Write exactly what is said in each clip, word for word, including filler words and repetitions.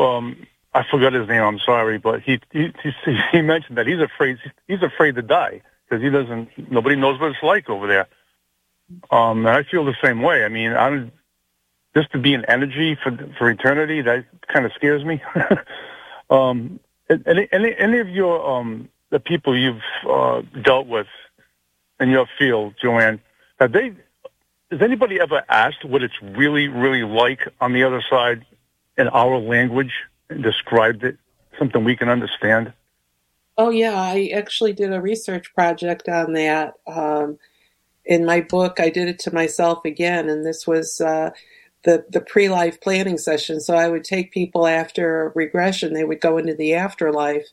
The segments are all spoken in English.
um, I forgot his name. I'm sorry, but he he he, he mentioned that he's afraid he's afraid to die because he doesn't. Nobody knows what it's like over there. Um, and I feel the same way. I mean, I'm just to be an energy for for eternity. That kind of scares me. um, any any any of your um the people you've uh, dealt with in your field, Joanne, have they? Has anybody ever asked what it's really, really like on the other side in our language and described it, something we can understand? Oh, yeah. I actually did a research project on that. Um, in my book, I did it to myself again, and this was uh, the, the pre-life planning session. So I would take people after regression. They would go into the afterlife.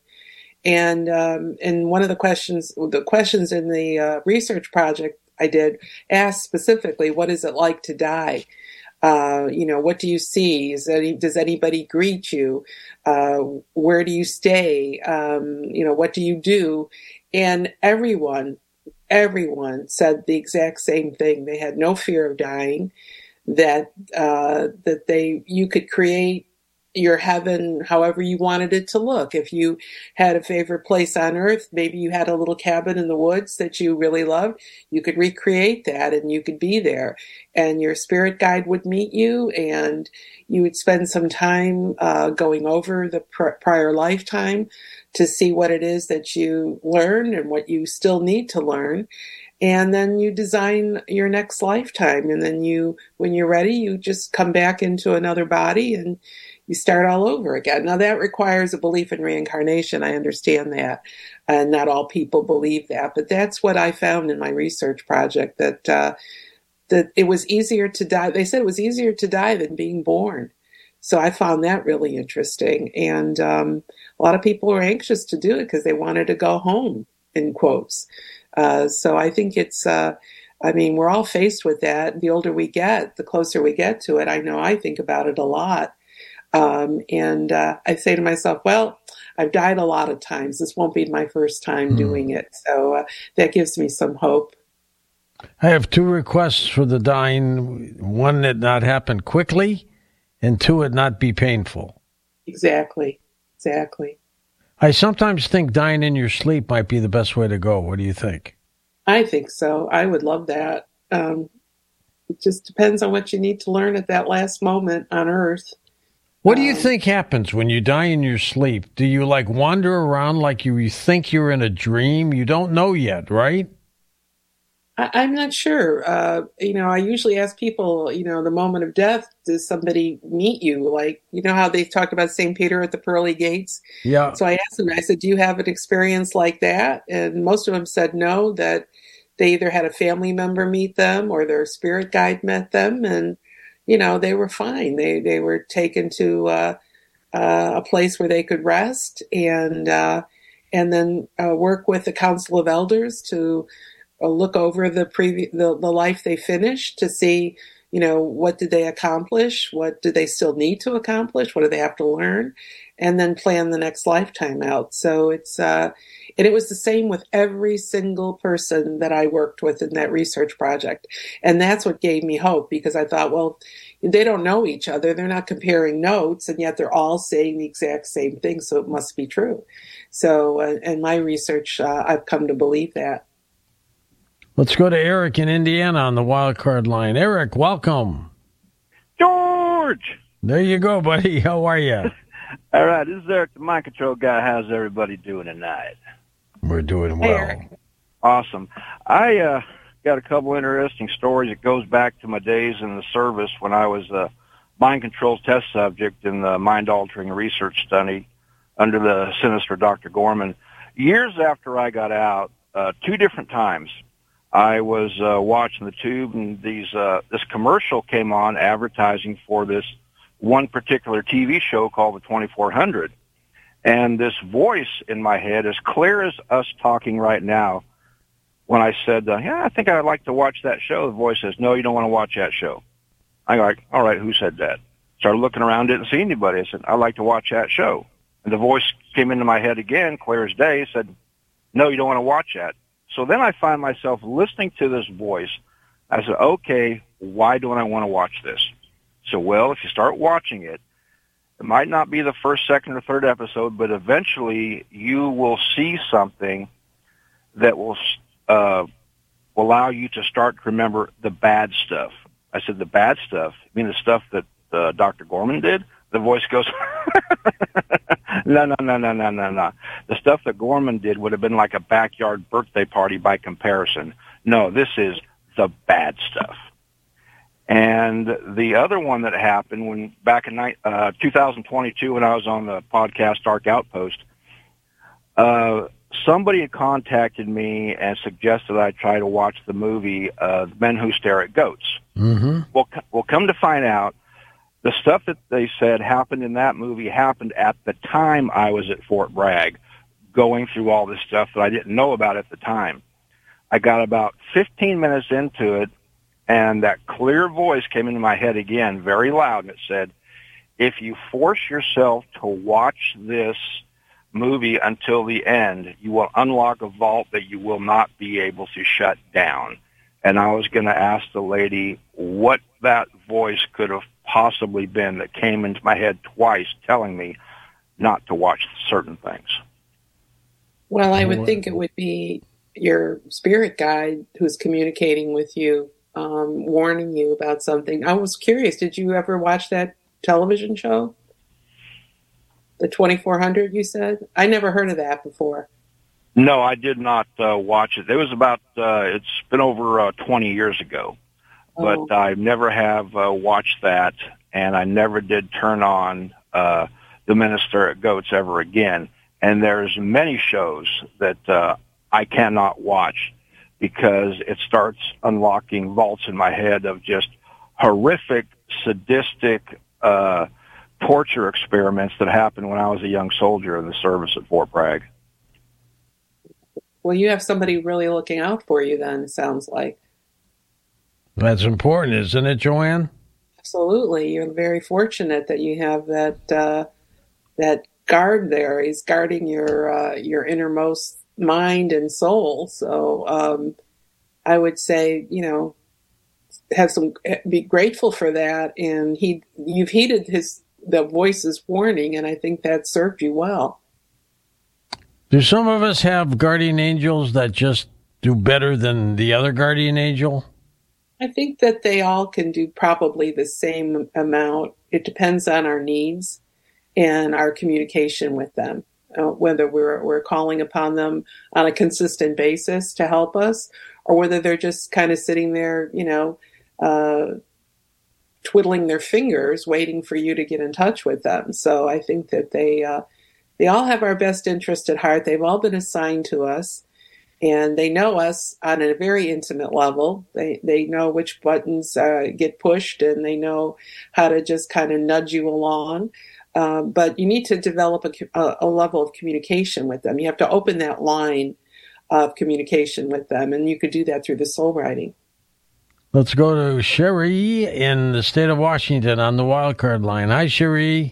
And um, and one of the questions, the questions in the uh, research project I did ask specifically, what is it like to die? Uh, you know, what do you see? Is any, does anybody greet you? Uh, where do you stay? Um, you know, what do you do? And everyone, everyone said the exact same thing. They had no fear of dying, that, uh, that they, you could create your heaven however you wanted it to look. If you had a favorite place on earth, maybe you had a little cabin in the woods that you really loved, you could recreate that and you could be there. And your spirit guide would meet you, and you would spend some time uh, going over the pr- prior lifetime to see what it is that you learned and what you still need to learn. And then you design your next lifetime. And then you, when you're ready, you just come back into another body and you start all over again. Now that requires a belief in reincarnation. I understand that. And not all people believe that, but that's what I found in my research project, that, uh, that it was easier to die. They said it was easier to die than being born. So I found that really interesting. And, um, a lot of people were anxious to do it because they wanted to go home, in quotes. Uh, so I think it's, uh, I mean, we're all faced with that. The older we get, the closer we get to it. I know I think about it a lot. Um, and uh, I say to myself, well, I've died a lot of times. This won't be my first time mm. doing it. So uh, that gives me some hope. I have two requests for the dying. One, that not happen quickly, and two, it not be painful. Exactly. Exactly. I sometimes think dying in your sleep might be the best way to go. What do you think? I think so. I would love that. Um, it just depends on what you need to learn at that last moment on Earth. What do you think happens when you die in your sleep? Do you like wander around like you think you're in a dream? You don't know yet, right? I, I'm not sure. Uh, you know, I usually ask people, you know, the moment of death, does somebody meet you? Like, you know how they talked about Saint Peter at the pearly gates? Yeah. So I asked them, I said, do you have an experience like that? And most of them said no, that they either had a family member meet them or their spirit guide met them, and you know, they were fine. They they were taken to uh, uh, a place where they could rest and uh, and then uh, work with the Council of Elders to uh, look over the, previ- the the life they finished to see, you know, what did they accomplish? What do they still need to accomplish? What do they have to learn? And then plan the next lifetime out. So it's, uh, and it was the same with every single person that I worked with in that research project. And that's what gave me hope, because I thought, well, they don't know each other. They're not comparing notes, and yet they're all saying the exact same thing. So it must be true. So, uh, in my research, uh, I've come to believe that. Let's go to Eric in Indiana on the wild card line. Eric, welcome. George! There you go, buddy. How are you? All right, this is Eric, the mind control guy. How's everybody doing tonight? We're doing well. Hey, awesome. I uh, got a couple interesting stories. It goes back to my days in the service when I was a mind control test subject in the mind-altering research study under the sinister Doctor Gorman. Years after I got out, uh, two different times, I was uh, watching the tube, and these uh, this commercial came on advertising for this one particular T V show called the twenty-four hundred. And this voice in my head, as clear as us talking right now, when I said, uh, yeah, I think I'd like to watch that show, the voice says, no, you don't want to watch that show. I go, like, all right, who said that? Started looking around, didn't see anybody. I said, I'd like to watch that show. And the voice came into my head again, clear as day, said, no, you don't want to watch that. So then I find myself listening to this voice. I said, okay, why don't I want to watch this? So, well, if you start watching it, It might not be the first, second, or third episode, but eventually you will see something that will uh, will allow you to start to remember the bad stuff. I said the bad stuff. I mean the stuff that uh, Doctor Gorman did? The voice goes, no, no, no, no, no, no, no. The stuff that Gorman did would have been like a backyard birthday party by comparison. No, this is the bad stuff. And the other one that happened when back in uh, two thousand twenty-two when I was on the podcast Dark Outpost, uh, somebody had contacted me and suggested I try to watch the movie uh, Men Who Stare at Goats. Mm-hmm. Well, well, come to find out, the stuff that they said happened in that movie happened at the time I was at Fort Bragg, going through all this stuff that I didn't know about at the time. I got about fifteen minutes into it, and that clear voice came into my head again, very loud, and it said, if you force yourself to watch this movie until the end, you will unlock a vault that you will not be able to shut down. And I was going to ask the lady what that voice could have possibly been that came into my head twice telling me not to watch certain things. Well, I would think it would be your spirit guide who's communicating with you, um, warning you about something. I was curious, did you ever watch that television show? The twenty-four hundred, you said? I never heard of that before. No, I did not uh, watch it. It was about, uh, it's been over uh, twenty years ago. Oh. But I never have uh, watched that, and I never did turn on uh, The Minister at Goats ever again. And there's many shows that uh, I cannot watch because it starts unlocking vaults in my head of just horrific, sadistic uh, torture experiments that happened when I was a young soldier in the service at Fort Bragg. Well, you have somebody really looking out for you then, it sounds like. That's important, isn't it, Joanne? Absolutely. You're very fortunate that you have that uh, that guard there. He's guarding your uh, your innermost mind and soul. So um, I would say, you know, have some be grateful for that. And he, you've heeded his the voice's warning, and I think that served you well. Do some of us have guardian angels that just do better than the other guardian angel? I think that they all can do probably the same amount. It depends on our needs and our communication with them, uh, whether we're we're calling upon them on a consistent basis to help us, or whether they're just kind of sitting there, you know, uh, twiddling their fingers, waiting for you to get in touch with them. So I think that they uh, they all have our best interest at heart. They've all been assigned to us. And they know us on a very intimate level. They they know which buttons uh, get pushed, and they know how to just kind of nudge you along. Um, but you need to develop a, a level of communication with them. You have to open that line of communication with them, and you could do that through the soul writing. Let's go to Sherry in the state of Washington on the wildcard line. Hi, Sherry.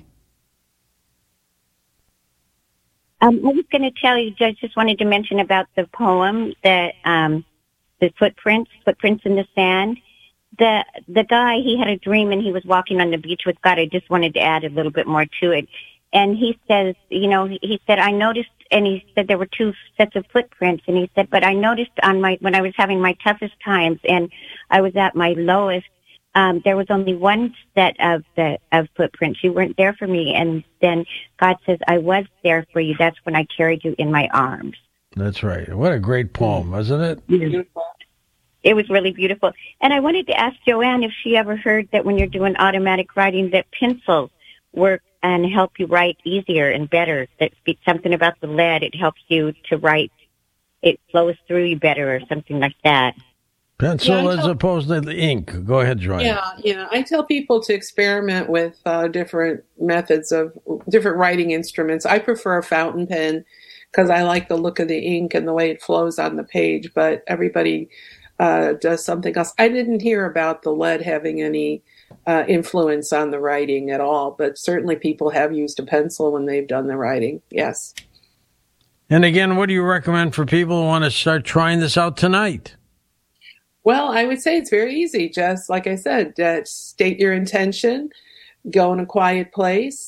Um, I was going to tell you, I just wanted to mention about the poem that um, the footprints, footprints in the sand. The the guy, he had a dream and he was walking on the beach with God. I just wanted to add a little bit more to it. And he says, you know, he said, I noticed, and he said there were two sets of footprints. And he said, but I noticed on my, when I was having my toughest times and I was at my lowest, Um, there was only one set of the of footprints. You weren't there for me. And then God says, I was there for you. That's when I carried you in my arms. That's right. What a great poem, isn't it? Beautiful. It was really beautiful. And I wanted to ask Joanne if she ever heard that when you're doing automatic writing that pencils work and help you write easier and better. That speaks something about the lead. It helps you to write. It flows through you better or something like that. Pencil yeah, as tell, opposed to the ink. Go ahead, Joanne. Yeah, yeah. I tell people to experiment with uh, different methods of different writing instruments. I prefer a fountain pen because I like the look of the ink and the way it flows on the page, but everybody uh, does something else. I didn't hear about the lead having any uh, influence on the writing at all, but certainly people have used a pencil when they've done the writing, yes. And again, what do you recommend for people who want to start trying this out tonight? Well, I would say it's very easy. Just like I said, uh, state your intention, go in a quiet place,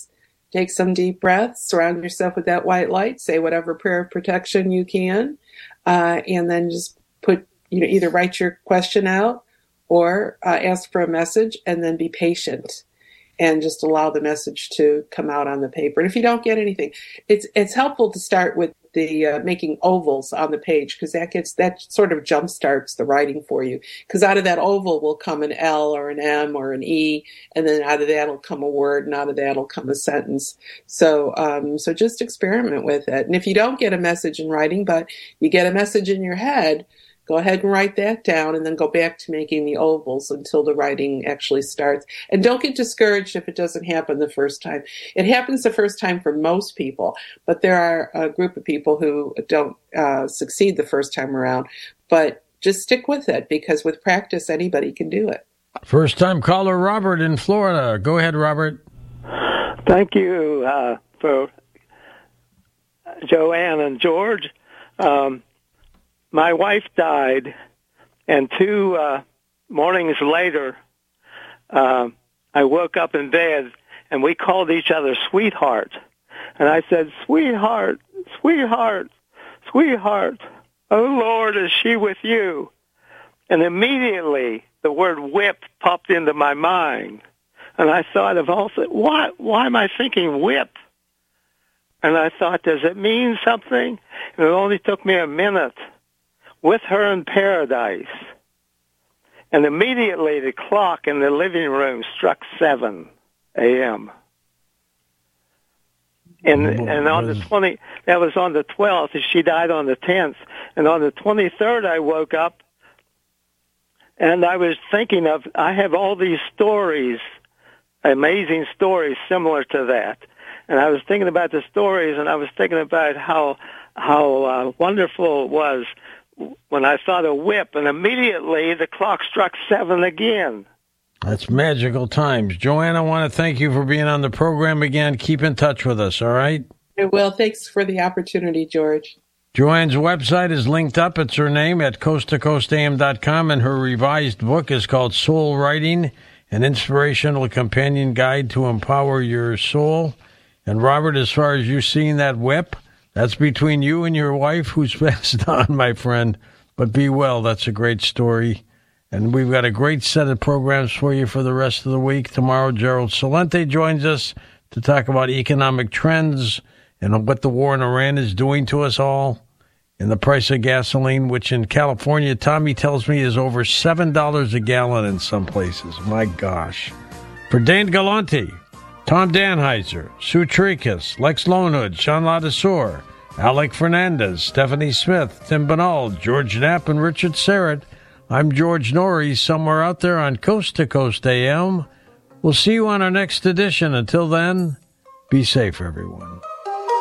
take some deep breaths, surround yourself with that white light, say whatever prayer of protection you can, uh, and then just put, you know, either write your question out or uh, ask for a message, and then be patient and just allow the message to come out on the paper. And if you don't get anything, it's it's helpful to start with the uh, making ovals on the page, because that gets that sort of jump starts the writing for you. Because out of that oval will come an L or an M or an E, and then out of that will come a word, and out of that will come a sentence. So um, so just experiment with it. And if you don't get a message in writing, but you get a message in your head, go ahead and write that down, and then go back to making the ovals until the writing actually starts. And don't get discouraged if it doesn't happen the first time. It happens the first time for most people, but there are a group of people who don't uh, succeed the first time around. But just stick with it, because with practice, anybody can do it. First time caller Robert in Florida. Go ahead, Robert. Thank you uh, for Joanne and George. Um, My wife died, and two uh, mornings later, uh, I woke up in bed, and we called each other sweetheart. And I said, sweetheart, sweetheart, sweetheart, oh, Lord, is she with you? And immediately the word whip popped into my mind. And I thought of also, why, why am I thinking whip? And I thought, does it mean something? And it only took me a minute. With her in paradise. And immediately the clock in the living room struck seven a.m. And and on the twenty, that was on the twelfth, and she died on the tenth. And on the twenty-third, I woke up, and I was thinking of, I have all these stories, amazing stories similar to that. And I was thinking about the stories, and I was thinking about how, how uh, wonderful it was when I saw the whip, and immediately the clock struck seven again. That's magical times. Joanne, I want to thank you for being on the program again. Keep in touch with us, all right? I will. Thanks for the opportunity, George. Joanne's website is linked up. It's her name at coast to coast a m dot com, and her revised book is called Soul Writing, an inspirational companion guide to empower your soul. And Robert, as far as you seeing that whip, that's between you and your wife, who's passed on, my friend. But be well. That's a great story. And we've got a great set of programs for you for the rest of the week. Tomorrow, Gerald Celente joins us to talk about economic trends and what the war in Iran is doing to us all, and the price of gasoline, which in California, Tommy tells me, is over seven dollars a gallon in some places. My gosh. For Dane Galante, Tom Danheiser, Sue Tricus, Lex Lonehood, Sean Ladesseur, Alec Fernandez, Stephanie Smith, Tim Banal, George Knapp, and Richard Serrett, I'm George Norrie, somewhere out there on Coast to Coast A M. We'll see you on our next edition. Until then, be safe, everyone.